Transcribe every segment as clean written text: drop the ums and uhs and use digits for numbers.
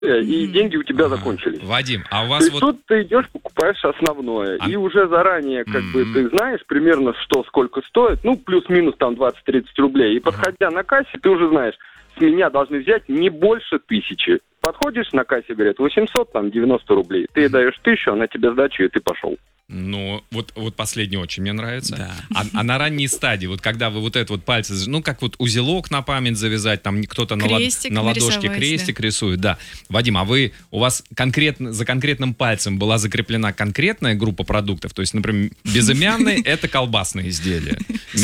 и деньги у тебя закончились. Вадим, а у То вас есть тут ты идешь, покупаешь основное, и уже заранее как бы ты знаешь примерно, что сколько стоит, ну, плюс-минус там 20-30 рублей, и подходя на кассе, ты уже знаешь, с меня должны взять не больше 1000. Подходишь на кассе, говорят, 800, там, 90 рублей. Ты даешь 1000, она тебе сдачу, и ты пошел. Ну, вот последний очень мне нравится. Да. А на ранней стадии, вот когда вы вот это вот пальцы, ну, как вот узелок на память завязать, там кто-то на ладошке крестик рисует, да. Вадим, а у вас конкретно, за конкретным пальцем была закреплена конкретная группа продуктов? То есть, например, безымянный — это колбасные изделия.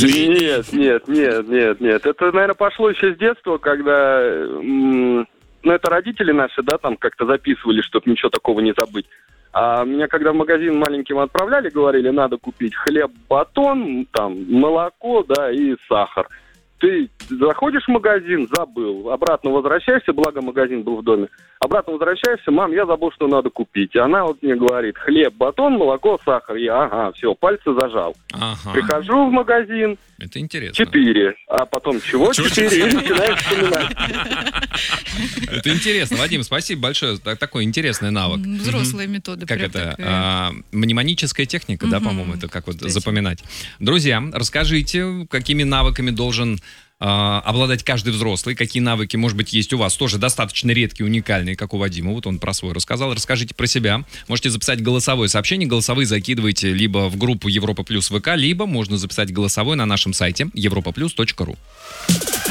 Нет. Это, наверное, пошло еще с детства, когда... Ну, это родители наши, да, там как-то записывали, чтобы ничего такого не забыть. А меня, когда в магазин маленьким отправляли, говорили, надо купить хлеб, батон, там, молоко, да, и сахар. Ты заходишь в магазин, забыл, обратно возвращаешься, благо магазин был в доме, обратно возвращаешься, мам, я забыл, что надо купить. И она вот мне говорит, хлеб, батон, молоко, сахар. Я, ага, все, пальцы зажал. Ага. Прихожу в магазин, это интересно. 4, а потом чего 4? И начинаешь вспоминать. Это интересно. Вадим, спасибо большое. Такой интересный навык. Взрослые методы. Как это? Мнемоническая техника, да, по-моему, это как вот запоминать. Друзья, расскажите, какими навыками должен обладать каждый взрослый, какие навыки, может быть, есть у вас, тоже достаточно редкие, уникальные, как у Вадима, вот он про свой рассказал, расскажите про себя, можете записать голосовое сообщение, голосовые закидывайте либо в группу Европа Плюс ВК, либо можно записать голосовое на нашем сайте europaplus.ru.